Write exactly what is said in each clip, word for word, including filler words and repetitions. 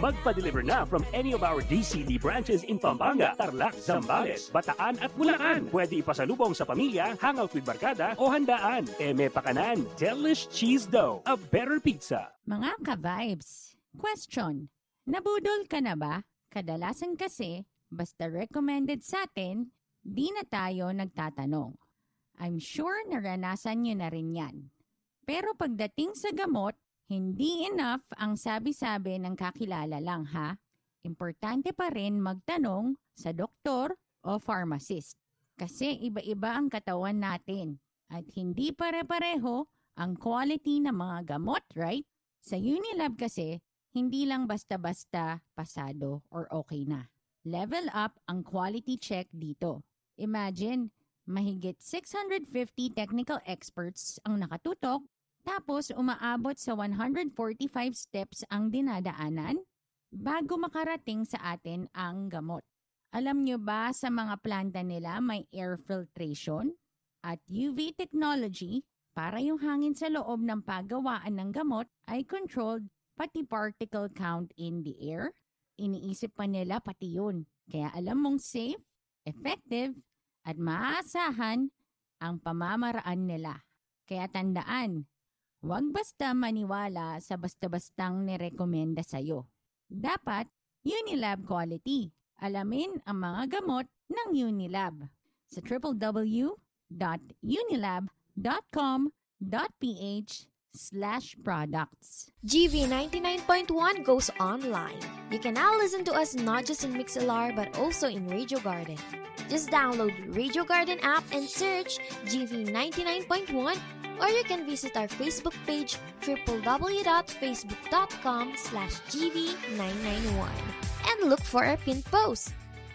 Magpa-deliver na from any of our D C D branches in Pampanga, Tarlac, Zambales, Bataan at Bulacan. Pwede ipasalubong sa pamilya, hangout with barkada o handaan. Eme Pakanan, Delish Cheese Dough, a better pizza. Mga ka-vibes, question, nabudol ka na ba? Kadalasan kasi, basta recommended sa atin, di na tayo nagtatanong. I'm sure naranasan nyo na rin yan. Pero pagdating sa gamot, hindi enough ang sabi-sabi ng kakilala lang ha. Importante pa rin magtanong sa doktor o pharmacist. Kasi iba-iba ang katawan natin at hindi pare-pareho ang quality ng mga gamot, right? Sa Unilab kasi, hindi lang basta-basta pasado or okay na. Level up ang quality check dito. Imagine, mahigit six hundred fifty technical experts ang nakatutok, tapos umaabot sa one hundred forty-five steps ang dinadaanan bago makarating sa atin ang gamot. Alam nyo ba sa mga planta nila may air filtration at U V technology para yung hangin sa loob ng paggawaan ng gamot ay controlled pati particle count in the air? Iniisip pa nila pati yun. Kaya alam mong safe, effective, at maaasahan ang pamamaraan nila. Kaya tandaan, huwag basta maniwala sa basta-bastang nirekomenda sa'yo. Dapat, Unilab quality. Alamin ang mga gamot ng Unilab sa w w w dot unilab dot com dot p h slash products. G V ninety-nine point one goes online. You can now listen to us not just in Mixlr but also in Radio Garden. Just download Radio Garden app and search G V ninety-nine point one, or you can visit our Facebook page w w w dot facebook dot com slash G V nine nine one and look for our pinned post.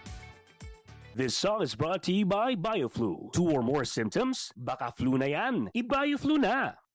This song is brought to you by BioFlu. Two or more symptoms? Baka flu na yan. I-BioFlu na!